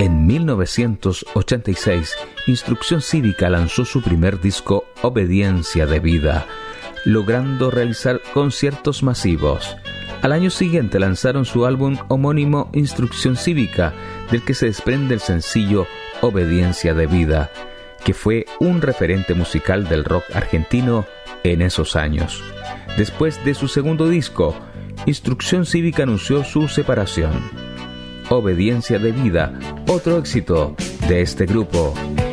En 1986, Instrucción Cívica lanzó su primer disco Obediencia Debida, logrando realizar conciertos masivos. Al año siguiente lanzaron su álbum homónimo Instrucción Cívica, del que se desprende el sencillo Obediencia Debida, que fue un referente musical del rock argentino en esos años. Después de su segundo disco, Instrucción Cívica anunció su separación. Obediencia Debida, otro éxito de este grupo.